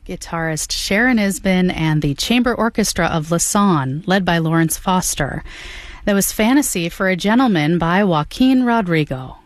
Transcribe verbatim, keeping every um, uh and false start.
Guitarist Sharon Isbin and the Chamber Orchestra of Lausanne, led by Lawrence Foster. That was Fantasy for a Gentleman by Joaquin Rodrigo.